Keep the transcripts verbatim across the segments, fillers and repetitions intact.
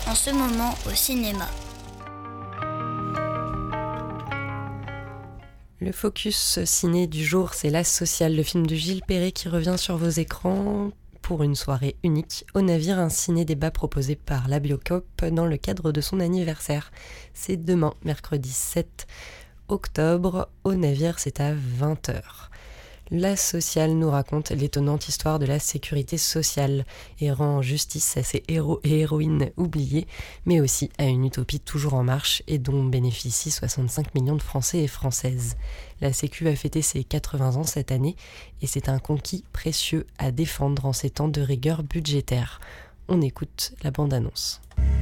en ce moment au cinéma. Le focus ciné du jour, c'est La Sociale, le film de Gilles Perret qui revient sur vos écrans pour une soirée unique au Navire, un ciné-débat proposé par la Biocoop dans le cadre de son anniversaire. C'est demain, mercredi sept octobre, au Navire, c'est à vingt heures. La Sociale nous raconte l'étonnante histoire de la sécurité sociale et rend justice à ses héros et héroïnes oubliés, mais aussi à une utopie toujours en marche et dont bénéficient soixante-cinq millions de Français et Françaises. La Sécu va fêter ses quatre-vingts ans cette année et c'est un conquis précieux à défendre en ces temps de rigueur budgétaire. On écoute la bande-annonce.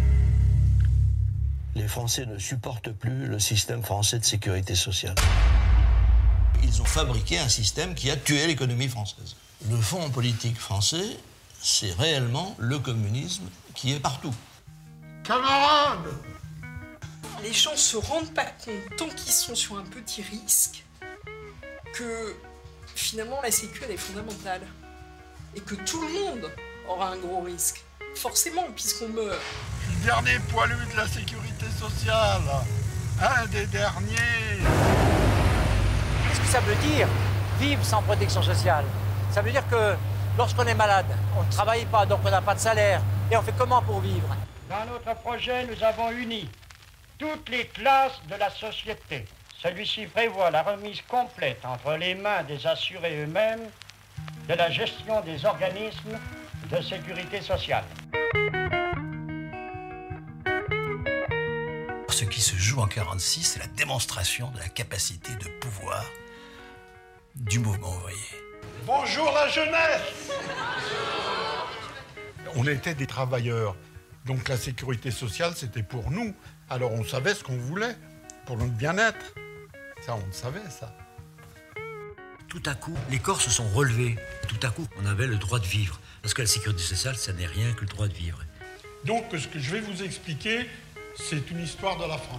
Les Français ne supportent plus le système français de sécurité sociale. Ils ont fabriqué un système qui a tué l'économie française. Le fond politique français, c'est réellement le communisme qui est partout. Camarades! Les gens ne se rendent pas compte, tant qu'ils sont sur un petit risque, que finalement la sécu elle est fondamentale. Et que tout le monde aura un gros risque. Forcément, puisqu'on meurt. Le dernier poilu de la sécurité sociale. Un des derniers. Qu'est-ce que ça veut dire, vivre sans protection sociale? Ça veut dire que lorsqu'on est malade, on ne travaille pas, donc on n'a pas de salaire. Et on fait comment pour vivre? Dans notre projet, nous avons uni toutes les classes de la société. Celui-ci prévoit la remise complète entre les mains des assurés eux-mêmes de la gestion des organismes de sécurité sociale. Ce qui se joue en quarante-six, c'est la démonstration de la capacité de pouvoir du mouvement ouvrier. Bonjour la jeunesse! On était des travailleurs, donc la sécurité sociale c'était pour nous. Alors on savait ce qu'on voulait, pour notre bien-être. Ça, on le savait, ça. Tout à coup, les corps se sont relevés. Tout à coup, on avait le droit de vivre. Parce que la sécurité sociale, ça n'est rien que le droit de vivre. Donc ce que je vais vous expliquer, c'est une histoire de la France.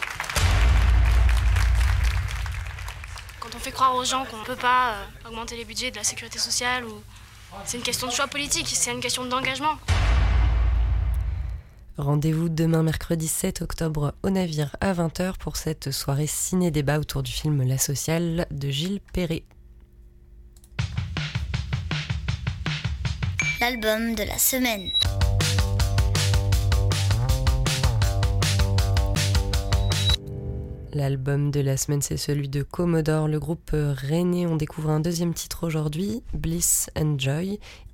Quand on fait croire aux gens qu'on ne peut pas euh, augmenter les budgets de la sécurité sociale, ou c'est une question de choix politique, c'est une question d'engagement. Rendez-vous demain mercredi sept octobre au Navire à vingt heures pour cette soirée ciné-débat autour du film La Sociale de Gilles Perret. L'album de la semaine. L'album de la semaine, c'est celui de Commodore, le groupe rennais. On découvre un deuxième titre aujourd'hui, Bliss and Joy.